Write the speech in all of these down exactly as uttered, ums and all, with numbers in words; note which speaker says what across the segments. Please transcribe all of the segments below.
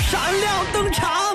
Speaker 1: 闪亮登场。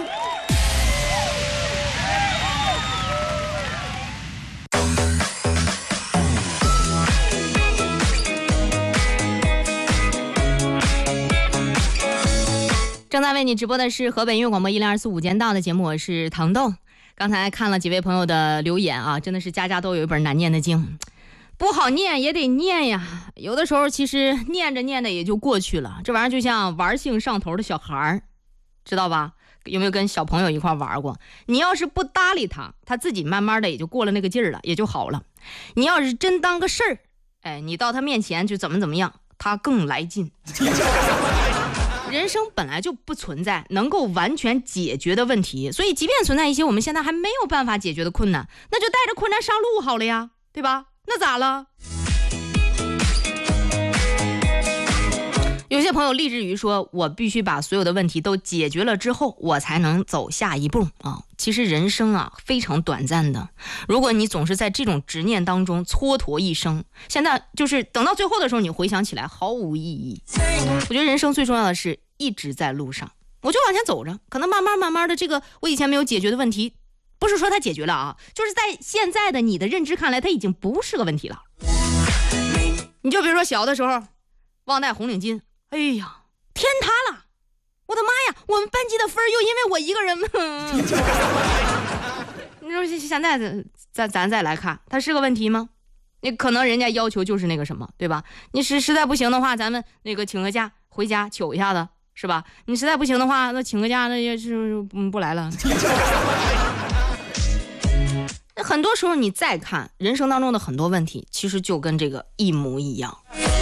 Speaker 2: 正在为你直播的是河北音乐广播一零二四午间到的节目，我是糖豆。刚才看了几位朋友的留言啊，真的是家家都有一本难念的经，不好念也得念呀。有的时候其实念着念着也就过去了，这玩意儿就像玩性上头的小孩，知道吧？有没有跟小朋友一块玩过？你要是不搭理他，他自己慢慢的也就过了那个劲儿了，也就好了。你要是真当个事儿，哎，你到他面前就怎么怎么样，他更来劲。人生本来就不存在能够完全解决的问题，所以即便存在一些我们现在还没有办法解决的困难，那就带着困难上路好了呀，对吧？那咋了？有些朋友立志于说，我必须把所有的问题都解决了之后，我才能走下一步啊。其实人生啊非常短暂的，如果你总是在这种执念当中蹉跎一生，现在就是等到最后的时候，你回想起来毫无意义。我觉得人生最重要的是一直在路上，我就往前走着，可能慢慢慢慢的，这个我以前没有解决的问题，不是说它解决了啊，就是在现在的你的认知看来，它已经不是个问题了。你就比如说小的时候忘带红领巾，哎呀，天塌了！我的妈呀，我们班级的分又因为我一个人你说现在咱咱再来看，它是个问题吗？你可能人家要求就是那个什么，对吧？你实实在不行的话，咱们那个请个假回家糗一下子，是吧？你实在不行的话，那请个假，那也是嗯不来了。很多时候你再看人生当中的很多问题，其实就跟这个一模一样。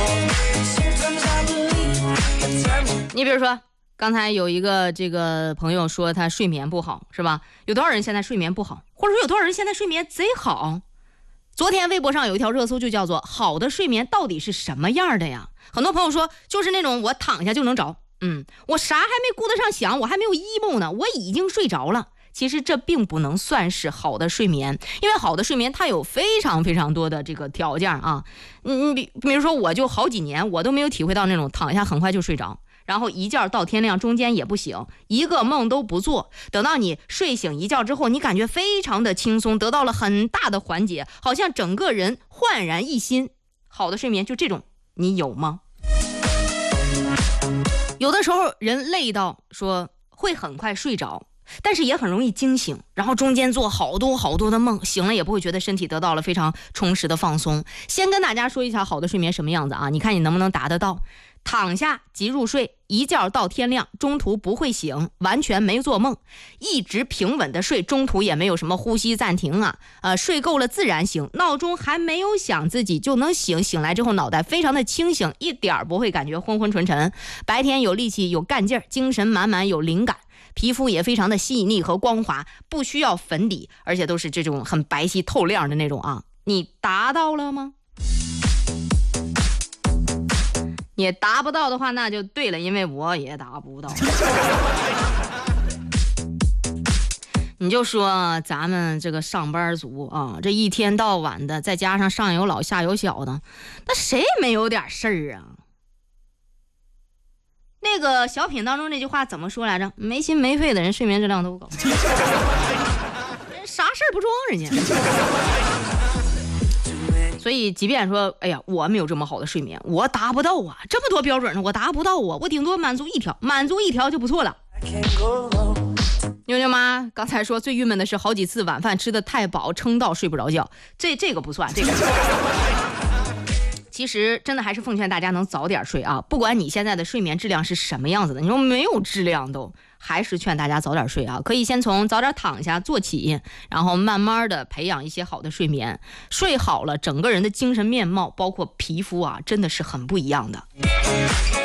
Speaker 2: 你比如说刚才有一个这个朋友说他睡眠不好，是吧？有多少人现在睡眠不好，或者说有多少人现在睡眠贼好？昨天微博上有一条热搜就叫做好的睡眠到底是什么样的呀？很多朋友说就是那种我躺下就能着，嗯，我啥还没顾得上想，我还没有 emo 呢，我已经睡着了。其实这并不能算是好的睡眠，因为好的睡眠它有非常非常多的这个条件啊。嗯，比比如说我就好几年我都没有体会到那种躺下很快就睡着，然后一觉到天亮中间也不醒，一个梦都不做，等到你睡醒一觉之后，你感觉非常的轻松，得到了很大的缓解，好像整个人焕然一新。好的睡眠就这种，你有吗？有的时候人累到说会很快睡着，但是也很容易惊醒，然后中间做好多好多的梦，醒了也不会觉得身体得到了非常充实的放松。先跟大家说一下好的睡眠什么样子啊，你看你能不能达得到。躺下即入睡，一觉到天亮，中途不会醒，完全没做梦，一直平稳的睡，中途也没有什么呼吸暂停啊，呃，睡够了自然醒，闹钟还没有响自己就能醒，醒来之后脑袋非常的清醒，一点不会感觉昏昏沉沉，白天有力气有干劲儿，精神满满有灵感，皮肤也非常的细腻和光滑，不需要粉底，而且都是这种很白皙透亮的那种啊，你达到了吗？也达不到的话那就对了，因为我也达不到。你就说咱们这个上班族啊，这一天到晚的，再加上上有老下有小的，那谁没有点事儿啊？那个小品当中那句话怎么说来着？没心没肺的人睡眠质量都高。人啥事儿不装人家。所以即便说哎呀我没有这么好的睡眠，我达不到啊，这么多标准呢我达不到啊，我顶多满足一条，满足一条就不错了。妞妞妈刚才说最郁闷的是好几次晚饭吃的太饱，撑到睡不着觉，这这个不算，这个其实真的还是奉劝大家能早点睡啊，不管你现在的睡眠质量是什么样子的，你说没有质量都还是劝大家早点睡啊，可以先从早点躺下做起，然后慢慢的培养一些好的睡眠，睡好了整个人的精神面貌包括皮肤啊真的是很不一样的。